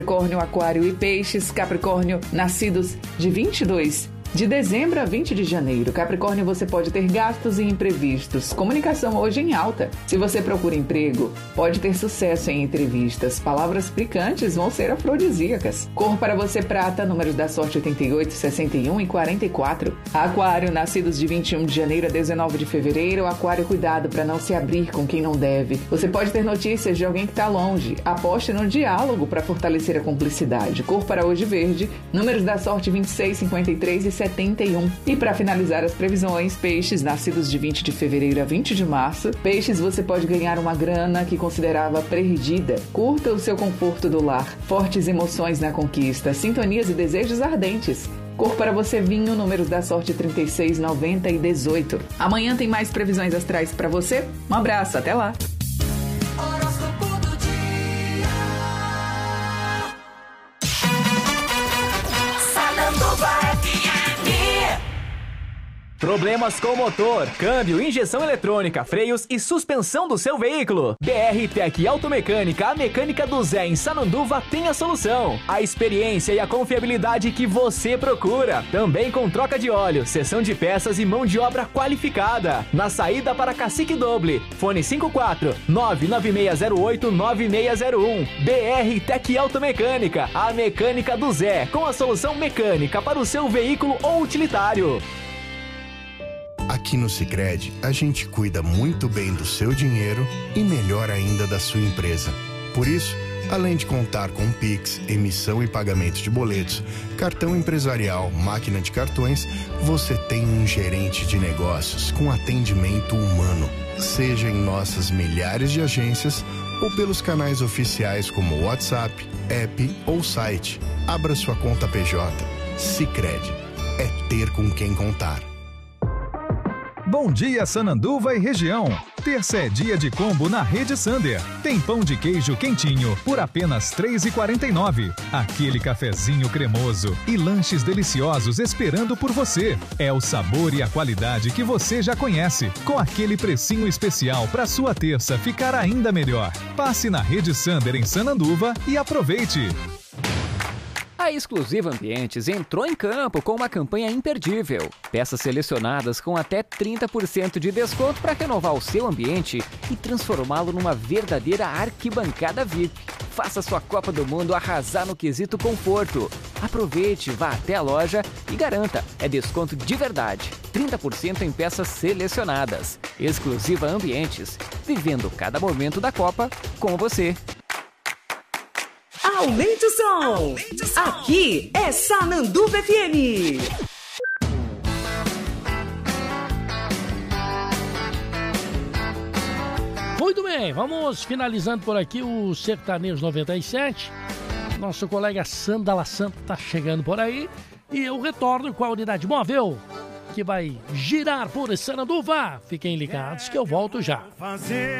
Capricórnio, Aquário e Peixes. Capricórnio, nascidos de 22 de dezembro a 20 de janeiro. Capricórnio, você pode ter gastos e imprevistos. Comunicação hoje em alta. Se você procura emprego, pode ter sucesso em entrevistas. Palavras picantes vão ser afrodisíacas. Cor para você prata, números da sorte 88, 61 e 44. Aquário, nascidos de 21 de janeiro a 19 de fevereiro. Aquário, cuidado para não se abrir com quem não deve. Você pode ter notícias de alguém que está longe. Aposte no diálogo para fortalecer a cumplicidade. Cor para hoje verde, números da sorte 26, 53 e 71. E para finalizar as previsões, Peixes, nascidos de 20 de fevereiro a 20 de março. Peixes, você pode ganhar uma grana que considerava perdida. Curta o seu conforto do lar. Fortes emoções na conquista. Sintonias e desejos ardentes. Cor para você vinho, números da sorte 36, 90 e 18. Amanhã tem mais previsões astrais para você. Um abraço, até lá! Problemas com motor, câmbio, injeção eletrônica, freios e suspensão do seu veículo? BR Tech Automecânica, a mecânica do Zé em Sananduva tem a solução. A experiência e a confiabilidade que você procura. Também com troca de óleo, cessão de peças e mão de obra qualificada. Na saída para Cacique Doble. Fone 54-99608-9601. BR Tech Automecânica, a mecânica do Zé, com a solução mecânica para o seu veículo ou utilitário. Aqui no Sicredi, a gente cuida muito bem do seu dinheiro e melhor ainda da sua empresa. Por isso, além de contar com Pix, emissão e pagamento de boletos, cartão empresarial, máquina de cartões, você tem um gerente de negócios com atendimento humano, seja em nossas milhares de agências ou pelos canais oficiais como WhatsApp, app ou site. Abra sua conta PJ. Sicredi. É ter com quem contar. Bom dia, Sananduva e região. Terça é dia de combo na Rede Sander. Tem pão de queijo quentinho por apenas R$ 3,49. Aquele cafezinho cremoso e lanches deliciosos esperando por você. É o sabor e a qualidade que você já conhece, com aquele precinho especial para sua terça ficar ainda melhor. Passe na Rede Sander em Sananduva e aproveite. A Exclusiva Ambientes entrou em campo com uma campanha imperdível. Peças selecionadas com até 30% de desconto para renovar o seu ambiente e transformá-lo numa verdadeira arquibancada VIP. Faça sua Copa do Mundo arrasar no quesito conforto. Aproveite, vá até a loja e garanta. É desconto de verdade. 30% em peças selecionadas. Exclusiva Ambientes. Vivendo cada momento da Copa com você. Aumente o som! Aqui é Sananduva FM. Muito bem, vamos finalizando por aqui o Sertanejo 97. Nosso colega Sandala Santa está chegando por aí. E eu retorno com a unidade móvel que vai girar por Sananduva. Fiquem ligados que eu volto já.